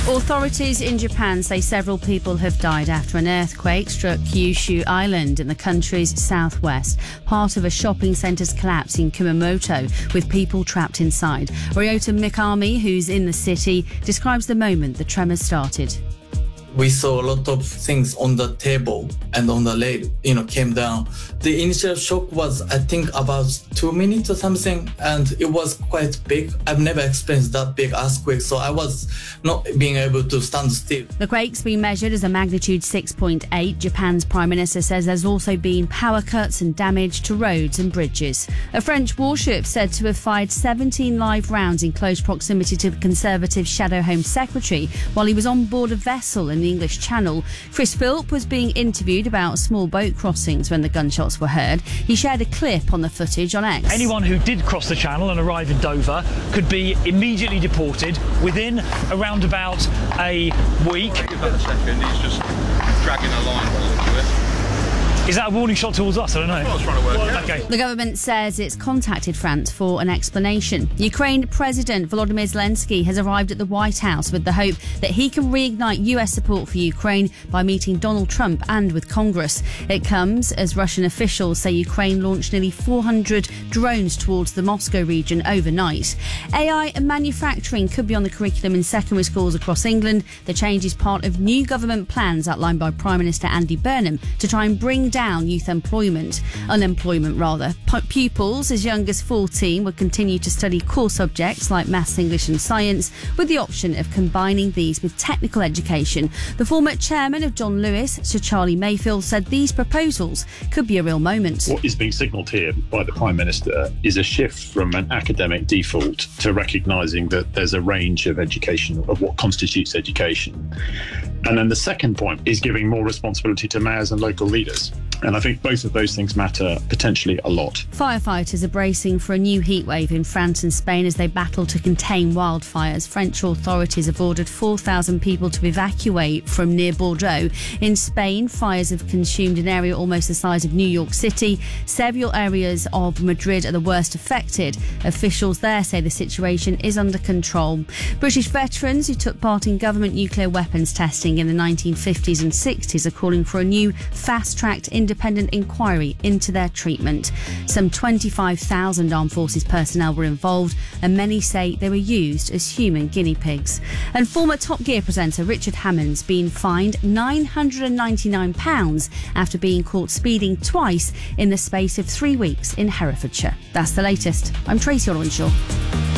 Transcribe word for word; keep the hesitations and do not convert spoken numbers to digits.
Authorities in Japan say several people have died after an earthquake struck Kyushu Island in the country's southwest. Part of a shopping centre's collapse in Kumamoto, with people trapped inside. Ryota Mikami, who's in the city, describes the moment the tremors started. We saw a lot of things on the table and on the rail, you know, came down. The initial shock was, I think, about two minutes or something, and it was quite big. I've never experienced that big earthquake, so I was not being able to stand still. The quake's been measured as a magnitude six point eight. Japan's Prime Minister says there's also been power cuts and damage to roads and bridges. A French warship said to have fired seventeen live rounds in close proximity to the Conservative Shadow Home Secretary while he was on board a vessel in the English Channel. Chris Philp was being interviewed about small boat crossings when the gunshots were heard. He shared a clip on the footage on X. Anyone who did cross the Channel and arrive in Dover could be immediately deported within around about a week. Give that a second, he's just dragging a line by the look of it. Is that a warning shot towards us? I don't know. That's what I was trying to work out. Okay. The government says it's contacted France for an explanation. Ukraine President Volodymyr Zelensky has arrived at the White House with the hope that he can reignite U S support for Ukraine by meeting Donald Trump and with Congress. It comes as Russian officials say Ukraine launched nearly four hundred drones towards the Moscow region overnight. A I and manufacturing could be on the curriculum in secondary schools across England. The change is part of new government plans outlined by Prime Minister Andy Burnham to try and bring down youth employment, unemployment rather. P- pupils as young as fourteen will continue to study core subjects like maths, English and science, with the option of combining these with technical education. The former chairman of John Lewis, Sir Charlie Mayfield, said these proposals could be a real moment. What is being signalled here by the Prime Minister is a shift from an academic default to recognising that there's a range of education, of what constitutes education. And then the second point is giving more responsibility to mayors and local leaders. And I think both of those things matter potentially a lot. Firefighters are bracing for a new heatwave in France and Spain as they battle to contain wildfires. French authorities have ordered four thousand people to evacuate from near Bordeaux. In Spain, fires have consumed an area almost the size of New York City. Several areas of Madrid are the worst affected. Officials there say the situation is under control. British veterans who took part in government nuclear weapons testing in the nineteen fifties and sixties are calling for a new fast-tracked independent inquiry into their treatment. Some twenty-five thousand Armed Forces personnel were involved, and many say they were used as human guinea pigs. And former Top Gear presenter Richard Hammond's been fined nine hundred ninety-nine pounds after being caught speeding twice in the space of three weeks in Herefordshire. That's the latest. I'm Tracy Orwenshaw.